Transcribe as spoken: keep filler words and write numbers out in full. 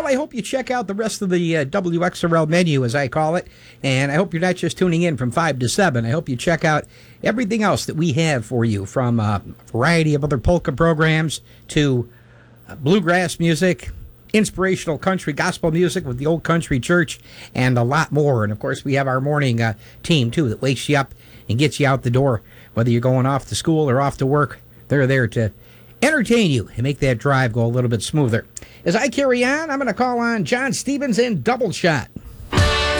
Well, I hope you check out the rest of the uh, W X R L menu, as I call it, and I hope you're not just tuning in from five to seven. I hope you check out everything else that we have for you, from uh, a variety of other polka programs to uh, bluegrass music, inspirational country gospel music with the Old Country Church, and a lot more. And, of course, we have our morning uh, team, too, that wakes you up and gets you out the door. Whether you're going off to school or off to work, they're there to entertain you and make that drive go a little bit smoother. As I carry on, I'm going to call on John Stevens and Double Shot.